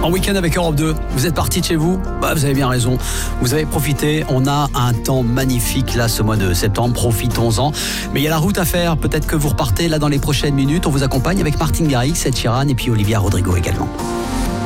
En week-end avec Europe 2, vous êtes parti de chez vous ? Vous avez bien raison. Vous avez profité. On a un temps magnifique là ce mois de septembre. Profitons-en. Mais il y a la route à faire. Peut-être que vous repartez là dans les prochaines minutes. On vous accompagne avec Martin Garrix, Ed Sheeran et puis Olivia Rodrigo également.